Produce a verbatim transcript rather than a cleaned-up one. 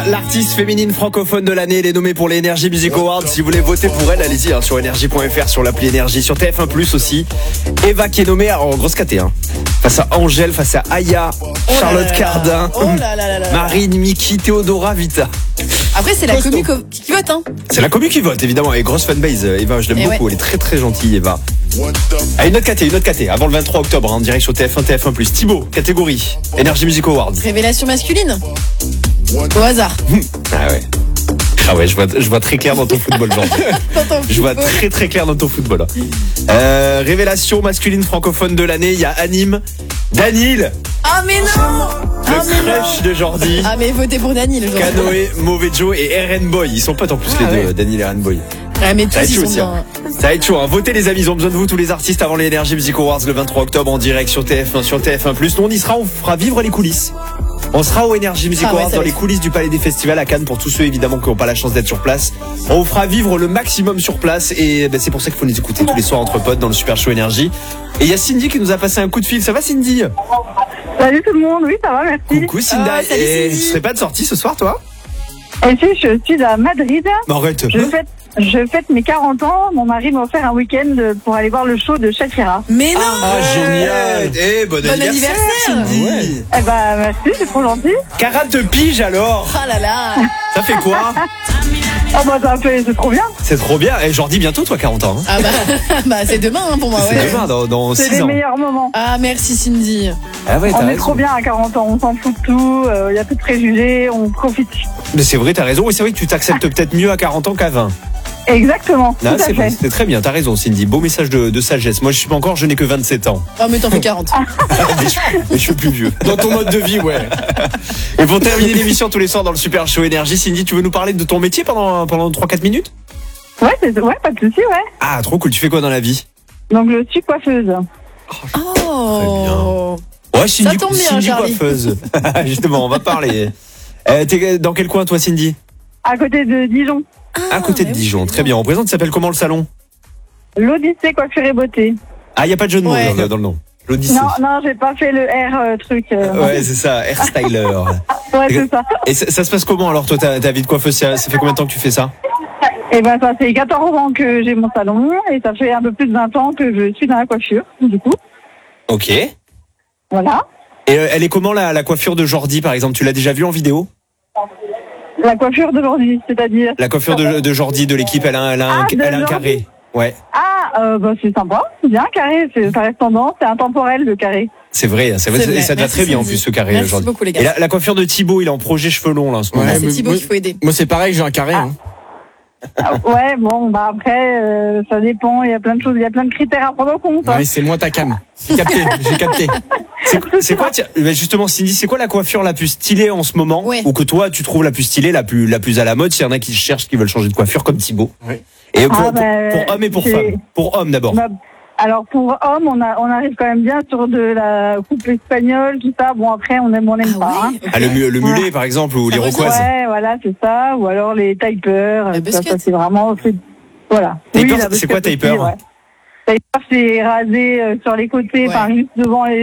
Aya, l'artiste féminine francophone de l'année, elle est nommée pour les Energy Music Awards. Si vous voulez voter pour elle, allez-y hein, sur énergie point f r, sur l'appli Énergie, sur T F un plus aussi. Eva qui est nommée en grosse caté hein. Face à Angèle, face à Aya, oh Charlotte là là. Cardin, oh là là là là. Marine, Miki, Théodora, Vita. Après c'est la commu qui vote hein. C'est la commu qui vote évidemment, et grosse fanbase. Eva, je l'aime et beaucoup, ouais. Elle est très très gentille Eva. Ah, une autre caté, une autre caté, avant le vingt-trois octobre, en hein, direct sur T F un, T F un plus. Thibaut, catégorie Energy Music Awards. Révélation masculine. Au hasard. Ah ouais. Ah ouais, je vois, je vois très clair dans ton football, genre. Je vois très très clair dans ton football. Euh, révélation masculine francophone de l'année, il y a Anime, Danil. Ah mais non. Le ah, crush de Jordi. Ah mais votez pour Danil. Canoë, Mauvais Joe et R N Boy. Ils sont potes en plus ah, les ouais. deux, Danil et R N Boy. Ah mais tous ils sont aussi, hein. Ça va être chaud, hein. Votez les amis, ils ont besoin de vous tous les artistes avant les Energy Music Awards le vingt-trois octobre en direct sur T F un, sur T F un plus. Nous on y sera, on fera vivre les coulisses. On sera au Energy Music Awards ah ouais, dans les coulisses du Palais des Festivals à Cannes pour tous ceux évidemment qui n'ont pas la chance d'être sur place. On vous fera vivre le maximum sur place et ben, c'est pour ça qu'il faut nous écouter tous les soirs entre potes dans le Super Show Énergie. Et il y a Cindy qui nous a passé un coup de fil. Ça va Cindy? Salut tout le monde, oui ça va, merci. Coucou Cindy. Oh, salut, et Cindy. tu serais pas de sortie ce soir toi? Et si je suis à Madrid. Mais arrête. Je fête, je fête mes quarante ans. Mon mari m'a offert un week-end pour aller voir le show de Shakira. Mais non. Ah ouais. Génial. Eh bon, bon anniversaire, anniversaire Cindy. Ouais. Eh ben merci, c'est trop gentil. quarante piges alors. Ah là là. Ça fait quoi? Ah bah ça fait, c'est trop bien. C'est trop bien. Et Jordi bientôt toi quarante ans. Hein. Ah bah, bah c'est demain hein, pour moi. C'est ouais. demain dans, dans six ans. C'est les meilleurs moments. Ah merci Cindy. Ah ouais, on est raison. trop bien à quarante ans, on s'en fout de tout, il euh, y a plus de préjugés, on profite. Mais c'est vrai, t'as raison. Oui c'est vrai que tu t'acceptes peut-être mieux à quarante ans qu'à vingt. Exactement. Non, tout à c'est, fait. c'est très bien, t'as raison Cindy. Beau message de, de sagesse. Moi je suis pas encore, je n'ai que vingt-sept ans. Ah mais t'en fais quarante. mais, je, mais je suis plus vieux. Dans ton mode de vie, ouais. Et pour terminer l'émission tous les soirs dans le Super Show Énergie, Cindy, tu veux nous parler de ton métier pendant, pendant trois quatre minutes? Ouais, c'est, ouais, pas de souci, ouais. Ah, trop cool. Tu fais quoi dans la vie? Donc je suis coiffeuse. Oh. Très bien. Ouais, Cindy, ça tombe bien, Cindy Charlie. coiffeuse. Justement, on va parler. Euh, t'es dans quel coin toi Cindy? À côté de Dijon. Ah, à côté de Dijon, très bien. On présente, s'appelle comment le salon? L'Odyssée Coiffure et Beauté. Ah, il n'y a pas de jeu de mots ouais. dans, dans le nom. L'Odyssée. Non, non, j'ai pas fait le R euh, truc. Euh... Ouais, c'est ça, hairstyler. Ouais, c'est ça. Et ça, ça se passe comment alors toi, ta, ta vie de coiffeuse? Ça, ça fait combien de temps que tu fais ça? Eh ben, ça fait quatorze ans que j'ai mon salon et ça fait un peu plus de vingt ans que je suis dans la coiffure, du coup. Ok. Voilà. Et euh, elle est comment la, la coiffure de Jordi par exemple? Tu l'as déjà vue en vidéo? La coiffure d'aujourd'hui, c'est-à-dire? La coiffure de, de Jordi de l'équipe, elle a, elle a, ah, un, elle a un carré. Ouais. Ah, euh, bah, c'est sympa, c'est bien, carré, c'est, ça reste tendance, c'est intemporel le carré. C'est vrai, c'est vrai, c'est vrai. Et ça te va très bien en plus ce carré. Merci Jordi. beaucoup les gars. Et la, la coiffure de Thibaut, il est en projet cheveux longs là en ce moment. Ouais, c'est mais Thibaut moi, qu'il faut aider. Moi c'est pareil, j'ai un carré. Ah. Hein. Ah, ouais, bon, bah après, euh, ça dépend, il y a plein de choses, il y a plein de critères à prendre en compte. Hein. Ouais, c'est moi ta cam. J'ai capté, j'ai capté. C'est, c'est quoi, tiens, justement, Cindy, c'est quoi la coiffure la plus stylée en ce moment? Ouais. Ou que toi, tu trouves la plus stylée, la plus, la plus à la mode, s'il y en a qui cherchent, qui veulent changer de coiffure comme Thibaut? Ouais. Et pour, Ah, bah, pour, pour hommes et pour j'ai... femmes. Pour hommes d'abord. Bah, alors pour hommes, on, a, on arrive quand même bien sur de la coupe espagnole, tout ça. Bon, après, on aime, on aime Ah pas. ouais, Hein. okay. Ah, le, le mulet, par exemple, ou Ça les revient. roquoises. Ouais, voilà, c'est ça. Ou alors les taper. La Ça, basket. ça, c'est vraiment... C'est... Voilà. Taper, Oui, la c'est quoi basket taper? aussi, ouais. Taper, c'est rasé euh, sur les côtés, Ouais. enfin juste devant les